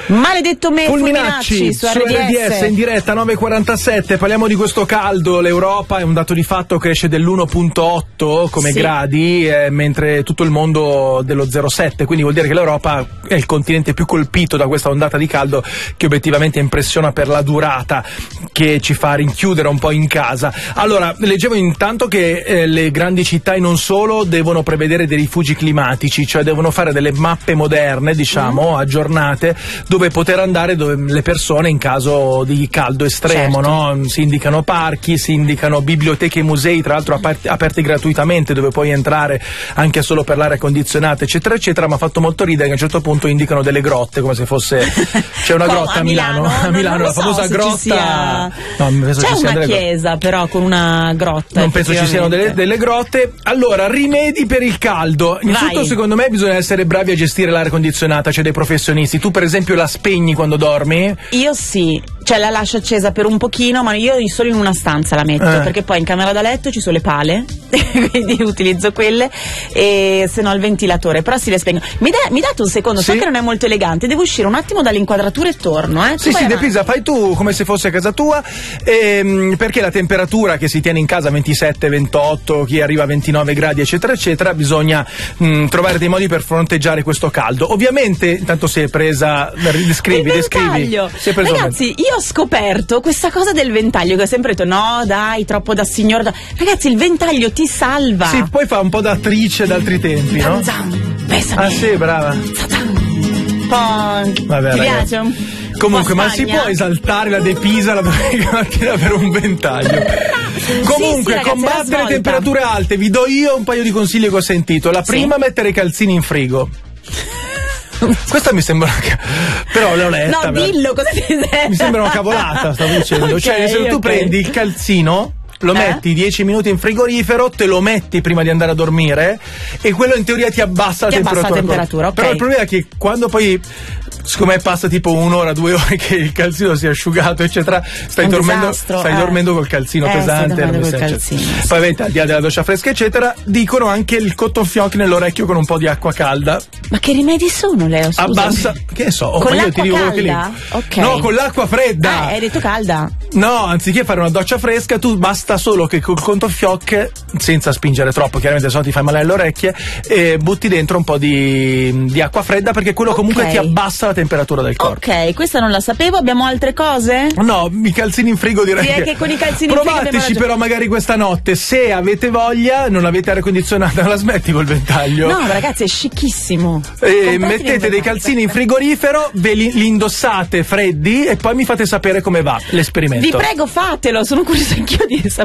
Maledetto me, Fulminacci su RDS in diretta 9:47. Parliamo di questo caldo. L'Europa è un dato di fatto, cresce dell'1.8 come gradi, mentre tutto il mondo dello 0,7, quindi vuol dire che l'Europa è il continente più colpito da questa ondata di caldo, che obiettivamente impressiona per la durata, che ci fa rinchiudere un po' in casa. Allora, leggevo intanto che le grandi città e non solo devono prevedere dei rifugi climatici, cioè devono fare delle mappe moderne, diciamo, aggiornate, dove poter andare le persone in caso di caldo estremo, no? Si indicano parchi, si indicano biblioteche e musei, tra l'altro aperti gratuitamente, dove puoi entrare anche solo per l'aria condizionata, eccetera eccetera. Ma ha fatto molto ridere che a un certo punto indicano delle grotte, come se fosse c'è una grotta a Milano, la famosa grotta. C'è una chiesa però con una grotta. Non penso ci siano delle grotte. Allora, rimedi per il caldo. Innanzitutto, secondo me bisogna essere bravi a gestire l'aria condizionata, c'è dei professionisti. Tu per esempio la spegni quando dormi? Io sì, cioè la lascio accesa per un pochino, ma io solo in una stanza la metto, perché poi in camera da letto ci sono le pale quindi utilizzo quelle, e se no il ventilatore, però si le spengo. Mi date un secondo, so che non è molto elegante, devo uscire un attimo dall'inquadratura e torno, Sì, Depisa, fai tu come se fosse a casa tua, perché la temperatura che si tiene in casa 27, 28, chi arriva a 29 gradi eccetera eccetera, bisogna trovare dei modi per fronteggiare questo caldo. Ovviamente, intanto si è presa, descrivi. Ragazzi, io ho scoperto questa cosa del ventaglio, che ho sempre detto no dai, troppo da signor. Ragazzi, il ventaglio ti salva. Sì, poi fa un po' da attrice d'altri tempi, no? Besame. Ah sì, brava. Vabbè, ti piace? Comunque, ma si può esaltare la Depisa la domenica mattina per un ventaglio? Comunque, ragazzi, combattere le temperature alte, vi do io un paio di consigli che ho sentito. La prima, mettere i calzini in frigo. Questa mi sembra però l'ho letta. No, dillo, cosa ti serve? Mi sembra una cavolata, stavo dicendo. Cioè, se tu prendi il calzino, lo metti 10 minuti in frigorifero, te lo metti prima di andare a dormire, e quello in teoria ti abbassa la temperatura. Però il problema è che quando poi, siccome passa tipo 1 ora, 2 ore che il calzino si è asciugato eccetera, stai dormendo col calzino pesante, poi vedi, al di là della doccia fresca eccetera. Dicono anche il cotton fioc nell'orecchio con un po' di acqua calda. Ma che rimedi sono, Leo? Scusami. Abbassa, che so, con l'acqua calda? No, con l'acqua fredda. Hai detto calda? No, anziché fare una doccia fresca, tu basta solo che col cotton fioc, senza spingere troppo, chiaramente se no ti fai male alle orecchie, butti dentro un po' di acqua fredda, perché quello comunque ti abbassa la temperatura del corpo. Ok, questa non la sapevo. Abbiamo altre cose? No, i calzini in frigo direi che con i calzini provateci in frigo però magari questa notte, se avete voglia, non avete aria condizionata, non la smetti col ventaglio. No, ragazzi, è scicchissimo. Mettete dei calzini in frigorifero, li indossate freddi e poi mi fate sapere come va l'esperimento. Vi prego, fatelo, sono curiosa anch'io di sapere.